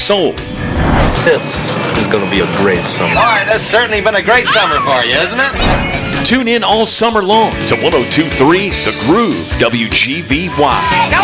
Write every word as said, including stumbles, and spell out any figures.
soul. This is going to be a great summer. All right, that's certainly been a great summer for you, isn't it? Tune in all summer long to one oh two point three The Groove W G V Y.